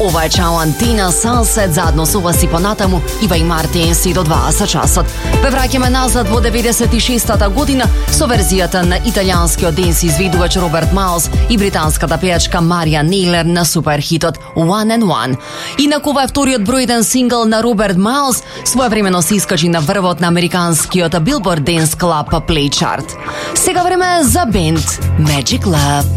Ова е Чао Антина Сансет, заедно со вас и понатаму Ива и Мартин си до 20 часот. Ве враќаме назад во 96-та година со верзијата на италијанскиот денс изведувач Роберт Майлс и британската пејачка Марија Нейлер на суперхитот One and One. Инаку ова е вториот број 1 сингл на Роберт Майлс, своевремено се искачи на врвот на американскиот Billboard Dance Club Play Chart. Сега време за бенд Magic Love.